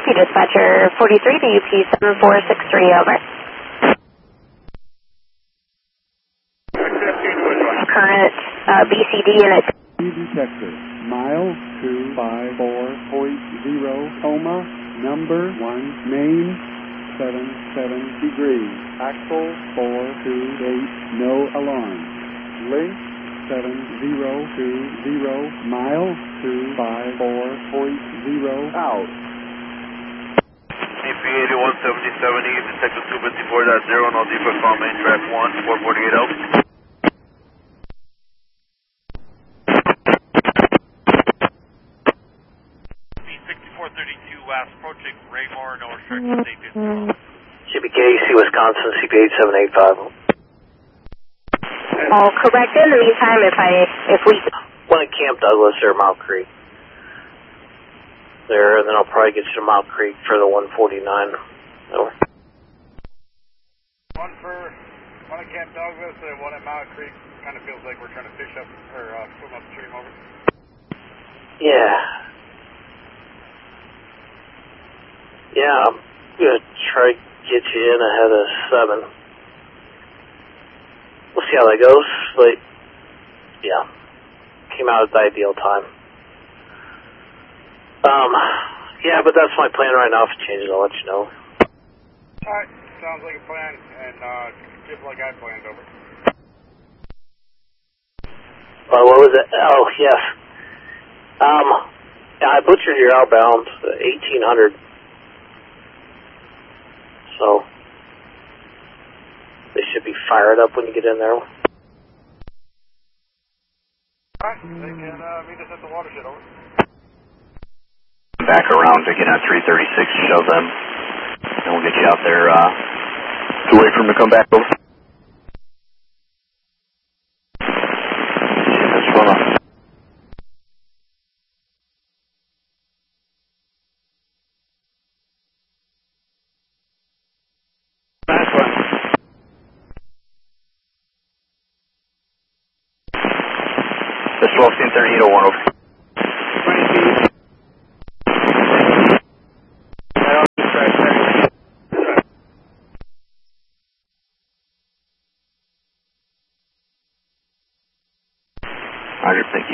you, dispatcher 43 to UP 7463, over. Current BCD unit. Detector, mile 254.0, coma, number 1, main 77 degrees, axle 428, no alarm, link 7020, mile 254.0, out. CP 817070, Detective 254.0, no defect on main track 1, 448 out. B6432 West, approaching Raymore, no restrictions, 850. CPKC Wisconsin, CP 8785. All correct. In the meantime, if we... One at Camp Douglas or Mount Creek. There, and then I'll probably get you to Mount Creek for the 149. Over. One at Camp Douglas and one at Mount Creek. Kind of feels like we're trying to fish up or swim upstream, over. Yeah. Yeah, I'm gonna try to get you in ahead of 7. We'll see how that goes, but yeah, came out at the ideal time. Yeah, but that's my plan right now. If it changes, I'll let you know. Alright, sounds like a plan, and just like I planned, over. What was it? Oh, yes. Yeah, I butchered your outbound, 1800. So, they should be fired up when you get in there. Alright, they can meet us at the watershed, over. Back around to get on 336, show them, and we'll get you out there to wait for them to come back over. That's fun. That's fun. This 12-3801, over. Roger, thank you.